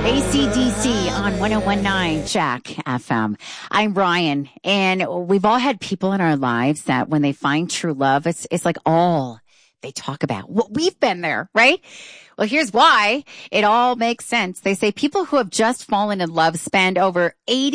AC/DC on 101.9 Jack FM. I'm Ryan, and we've all had people in our lives that when they find true love, it's like all they talk about. Well, we've been there, right? Well, here's why. It all makes sense. They say people who have just fallen in love spend over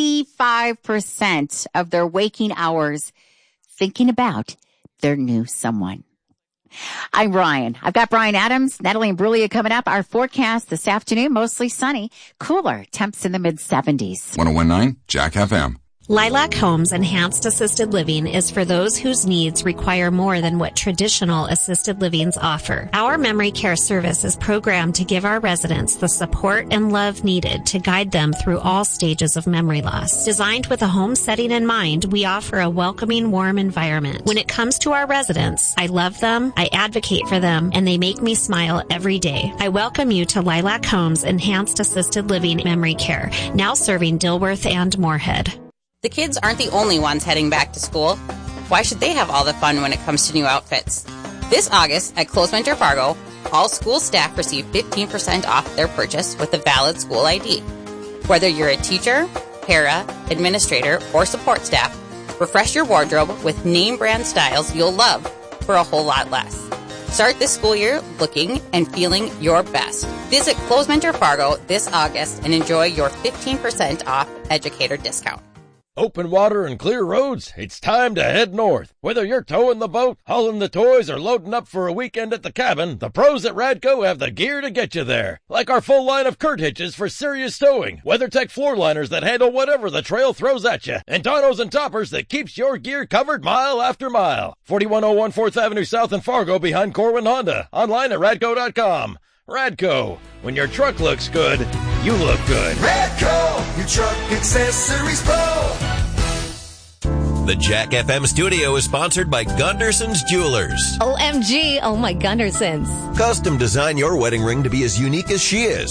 85% of their waking hours thinking about their new someone. I'm Ryan. I've got Brian Adams, Natalie and Brulia coming up. Our forecast this afternoon, mostly sunny, cooler, temps in the mid-70s. 101.9 Jack FM. Lilac Homes Enhanced Assisted Living is for those whose needs require more than what traditional assisted livings offer. Our memory care service is programmed to give our residents the support and love needed to guide them through all stages of memory loss. Designed with a home setting in mind, we offer a welcoming, warm environment. When it comes to our residents, I love them, I advocate for them, and they make me smile every day. I welcome you to Lilac Homes Enhanced Assisted Living Memory Care, now serving Dilworth and Moorhead. The kids aren't the only ones heading back to school. Why should they have all the fun when it comes to new outfits? This August at Close Mentor Fargo, all school staff receive 15% off their purchase with a valid school ID. Whether you're a teacher, para, administrator, or support staff, refresh your wardrobe with name brand styles you'll love for a whole lot less. Start this school year looking and feeling your best. Visit Close Mentor Fargo this August and enjoy your 15% off educator discount. Open water and clear roads, it's time to head north. Whether you're towing the boat, hauling the toys, or loading up for a weekend at the cabin, the pros at Radco have the gear to get you there. Like our full line of Kurt hitches for serious towing, WeatherTech floor liners that handle whatever the trail throws at you, and tonneaus and toppers that keeps your gear covered mile after mile. 4101 4th Avenue South in Fargo behind Corwin Honda. Online at radco.com. Radco, when your truck looks good, you look good. Radco, your truck accessories pro. The Jack FM studio is sponsored by Gunderson's Jewelers. OMG, oh my Gundersons. Custom design your wedding ring to be as unique as she is.